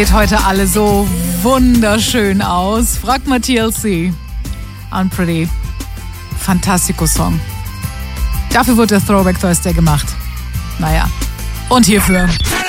Sieht heute alle so wunderschön aus. Fragt mal TLC. Unpretty. Fantastico-Song. Dafür wurde der Throwback Thursday gemacht. Naja. Und hierfür.